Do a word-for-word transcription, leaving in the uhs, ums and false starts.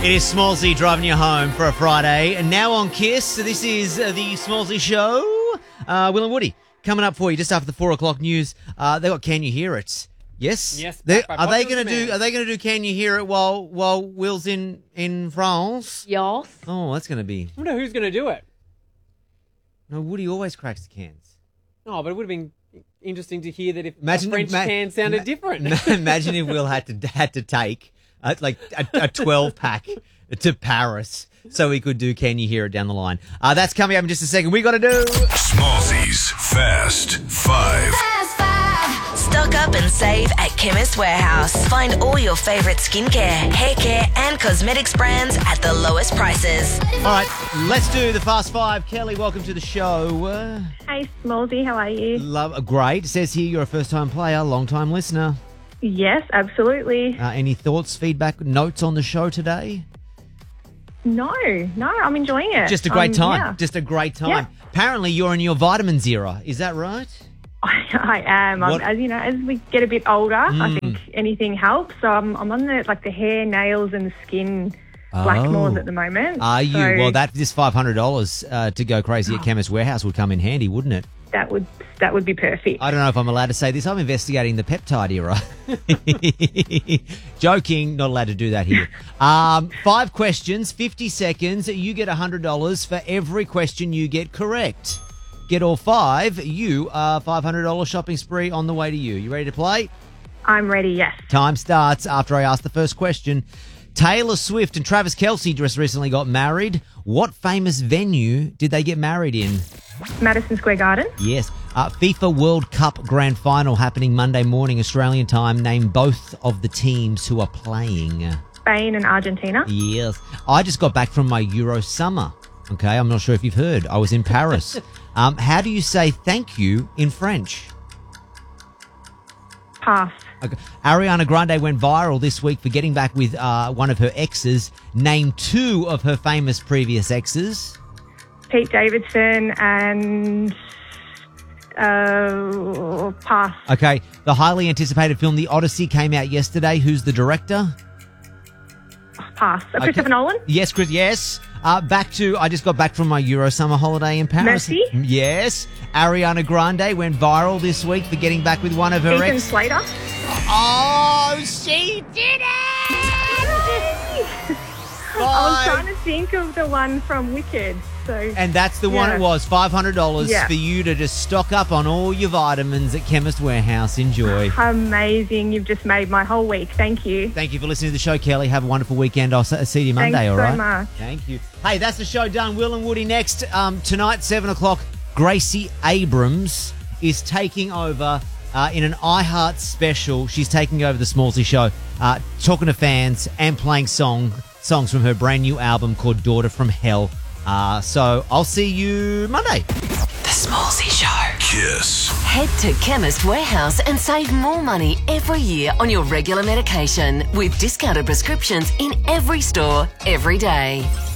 It is Smallsy driving you home for a Friday. And now on Kiss, so this is uh, the Smallsy Show. Uh, Will and Woody coming up for you just after the four o'clock news. Uh, they got Can You Hear It? Yes? Yes. They, back by are they Popular going to do? Demand. Are they going to do Can You Hear It while while Will's in in France? Yes. Oh, that's going to be. I wonder who's going to do it. No, Woody always cracks the cans. Oh, but it would have been interesting to hear that if Imagine a French ma- can sounded ma- different. ma- Imagine if Will had to had to take uh, like a, a twelve pack to Paris so he could do Can You Hear It down the line. Uh, that's coming up in just a second. We got to do Smallsy's Fast Five. Fast Five. Stock up and save at Chemist Warehouse. Find all your favourite skincare, hair care and cosmetics brands at the lowest prices. All right, let's do the Fast Five. Kelly, welcome to the show. Uh, Hey, Smallsy, how are you? love, uh, great. It says here you're a first-time player, long-time listener. Yes, absolutely. Uh, any thoughts, feedback, notes on the show today? No, no, I'm enjoying it. Just a great Um, time. yeah. Just a great time. Yeah. Apparently, you're in your vitamins era. Is that right? I am. I'm, What- as you know, as we get a bit older, I Mm. think anything helps. So I'm, I'm on the like the hair, nails, and the skin Blackmores Oh. at the moment. Are you? So Well, that this five hundred dollars uh, to go crazy at Chemist Warehouse would come in handy, wouldn't it? that would that would be perfect. I don't know if I'm allowed to say this. I'm investigating the peptide era. Joking, not allowed to do that here. Um, five questions, fifty seconds. You get one hundred dollars for every question you get correct. Get all five, you are five hundred dollars shopping spree on the way to you. You ready to play? I'm ready. Yes. Time starts after I ask the first question. Taylor Swift and Travis Kelce just recently got married. What famous venue did they get married in? Madison Square Garden. Yes. Uh, FIFA World Cup Grand Final happening Monday morning Australian time. Name both of the teams who are playing. Spain and Argentina. Yes. I just got back from my Euro summer. Okay, I'm not sure if you've heard. I was in Paris. um, how do you say thank you in French? Pass. Okay. Ariana Grande went viral this week for getting back with uh, one of her exes. Name two of her famous previous exes. Pete Davidson and uh, pass. Okay. The highly anticipated film The Odyssey came out yesterday. Who's the director? Pass. Uh, Christopher Okay. Nolan. Yes, Chris. Yes. Uh, back to, I just got back from my Euro summer holiday in Paris. Messi? Yes. Ariana Grande went viral this week for getting back with one of her Ethan ex. Slater. Oh, she did it! I was Five. trying to think of the one from Wicked. So And that's the one Yeah. it was, five hundred dollars Yeah. for you to just stock up on all your vitamins at Chemist Warehouse. Enjoy. amazing. You've just made my whole week. Thank you. Thank you for listening to the show, Kelly. Have a wonderful weekend. I'll s- see you Monday, Thanks all so right? much. Thank you. Hey, that's the show done. Will and Woody next. Um, tonight, seven o'clock, Gracie Abrams is taking over uh, in an iHeart special. She's taking over the Smallsy show, uh, talking to fans and playing song songs from her brand new album called Daughter from Hell. Uh, so I'll see you Monday. The Smallsy Show. Kiss. Head to Chemist Warehouse and save more money every year on your regular medication with discounted prescriptions in every store, every day.